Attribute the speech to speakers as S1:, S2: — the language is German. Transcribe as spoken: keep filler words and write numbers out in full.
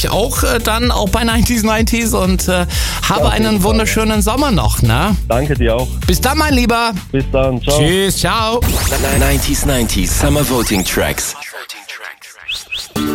S1: natürlich auch äh, dann auch bei neunzig neunzig und äh, habe
S2: Ja,
S1: einen wunderschönen Sommer noch, ne?
S2: Danke dir auch.
S1: Bis dann, mein Lieber.
S2: Bis dann. Ciao.
S1: Tschüss, ciao.
S3: neunzig neunzig Summer Voting Tracks.